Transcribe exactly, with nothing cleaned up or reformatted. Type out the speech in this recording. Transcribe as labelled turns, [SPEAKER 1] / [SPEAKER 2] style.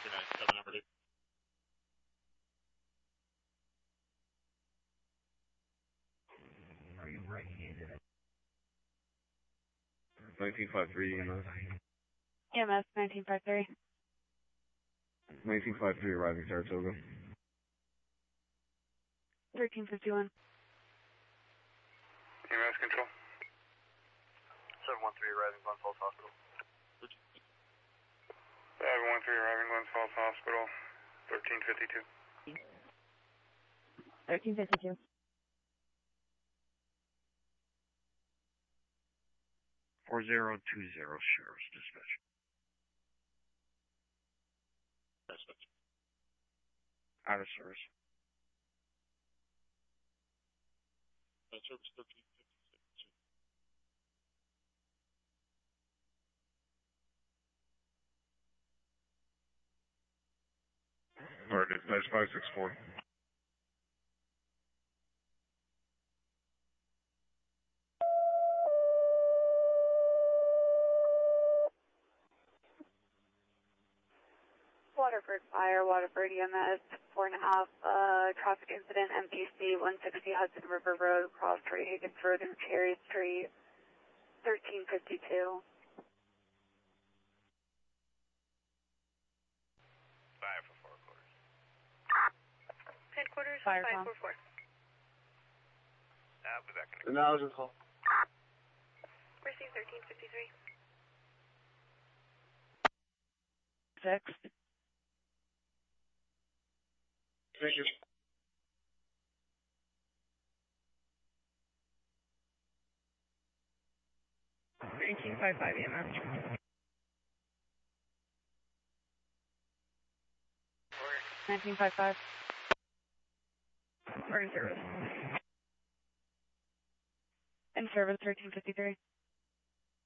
[SPEAKER 1] two nine seven, number two.
[SPEAKER 2] Are you right-handed?
[SPEAKER 3] nineteen five three E M S.
[SPEAKER 4] E M S nineteen five three.
[SPEAKER 3] nineteen five three arriving Saratoga.
[SPEAKER 4] thirteen fifty-one.
[SPEAKER 5] E M S control.
[SPEAKER 6] seven one three arriving Glens Falls Hospital.
[SPEAKER 5] seven one three arriving Glens Falls Hospital. thirteen fifty-two.
[SPEAKER 4] thirteen fifty-two.
[SPEAKER 2] four zero two zero, Sheriff's Dispatch.
[SPEAKER 1] Dispatch.
[SPEAKER 2] Out of service.
[SPEAKER 1] Uh, service thirteen fifty-six.
[SPEAKER 3] Alright, dispatch five six four.
[SPEAKER 4] Waterford Fire, Waterford E M S, four and a half, uh, traffic incident, M P C, one sixty Hudson River Road, across Ray Higgins Road and Cherry Street, thirteen fifty-two.
[SPEAKER 6] Five for four quarters.
[SPEAKER 7] Headquarters,
[SPEAKER 4] Fire
[SPEAKER 7] five
[SPEAKER 4] call.
[SPEAKER 7] four four.
[SPEAKER 6] I'll be back in a
[SPEAKER 3] And now I was just call.
[SPEAKER 7] Receive thirteen fifty-three.
[SPEAKER 4] Six.
[SPEAKER 3] Thank you.
[SPEAKER 4] nineteen five five E M S. nineteen five five. We're in service. In service, thirteen fifty-three.